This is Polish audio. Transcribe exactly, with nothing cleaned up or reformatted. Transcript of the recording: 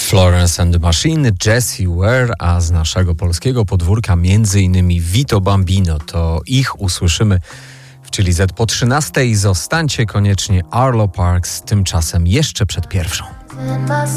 Florence and the Machine, Jessie Ware, a z naszego polskiego podwórka między innymi Vito Bambino. To ich usłyszymy w Chili Z po trzynastej. Zostańcie koniecznie, Arlo Parks, tymczasem jeszcze przed pierwszą.